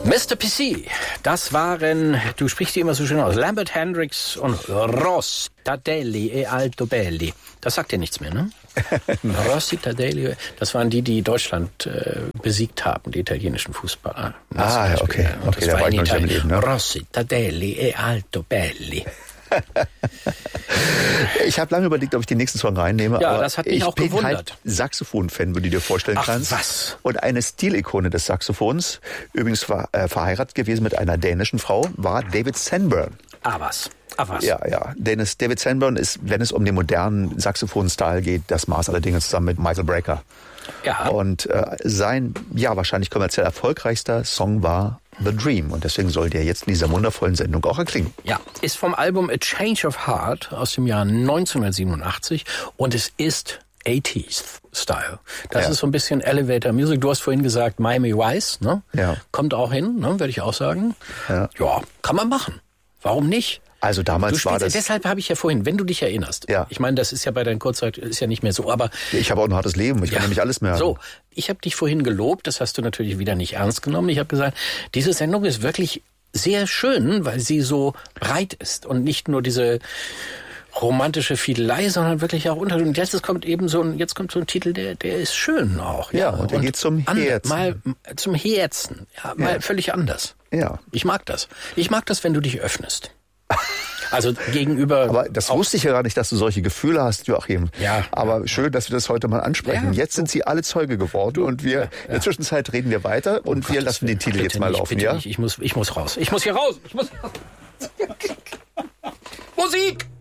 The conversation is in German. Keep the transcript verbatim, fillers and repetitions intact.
Mister P C, das waren, du sprichst die immer so schön aus, Lambert Hendricks und Rossi Taddei e Altobelli. Das sagt dir nichts mehr, ne? Rossi Taddei, das waren die, die Deutschland äh, besiegt haben, die italienischen Fußballer. Ah, ja, okay. Und okay, das da war ich noch nicht am Leben, ne? Rossi Taddei e Altobelli. Ich habe lange überlegt, ob ich den nächsten Song reinnehme. Ja, aber das hat mich ich auch bin gewundert. Halt Saxophon-Fan, wie du dir vorstellen Ach, kannst. was? Und eine Stilikone des Saxophons, übrigens war, äh, verheiratet gewesen mit einer dänischen Frau, war David Sanborn. Ah, was? Ah, was? Ja, ja. Dennis, David Sanborn ist, wenn es um den modernen Saxophon-Style geht, das Maß aller Dinge zusammen mit Michael Brecker. Ja. Und äh, sein, ja, wahrscheinlich kommerziell erfolgreichster Song war The Dream. Und deswegen soll der jetzt in dieser wundervollen Sendung auch erklingen. Ja, ist vom Album A Change of Heart aus dem Jahr neunzehnhundertsiebenundachtzig und es ist achtziger-Style. Das ja. ist so ein bisschen Elevator Music. Du hast vorhin gesagt Miami Vice, ne? Ja. Kommt auch hin, ne? Würde ich auch sagen. Ja. Ja, kann man machen. Warum nicht? Also damals du war spielst, das... Deshalb habe ich ja vorhin, wenn du dich erinnerst. Ja. Ich meine, das ist ja bei deiner Kurzzeit ist ja nicht mehr so, aber... Ich habe auch ein hartes Leben, ich ja, kann nämlich alles mehr. So, ich habe dich vorhin gelobt, das hast du natürlich wieder nicht ernst genommen. Ich habe gesagt, diese Sendung ist wirklich sehr schön, weil sie so breit ist und nicht nur diese romantische Fiedelei, sondern wirklich auch unter. Und jetzt kommt eben so ein, jetzt kommt so ein Titel, der, der ist schön auch. Ja, ja und der und geht zum Herzen. Mal zum Herzen, ja, mal ja. völlig anders. Ja. Ich mag das. Ich mag das, wenn du dich öffnest. Also gegenüber... Aber das wusste ich ja gar nicht, dass du solche Gefühle hast, Joachim. Ja. Aber schön, dass wir das heute mal ansprechen. Ja. Jetzt sind sie alle Zeuge geworden und wir, ja. in der Zwischenzeit reden wir weiter oh und Gott, wir lassen den Titel jetzt mal nicht, laufen, bitte ja? Nicht. Ich muss, ich muss raus. Ich muss hier raus. Ich muss... Musik!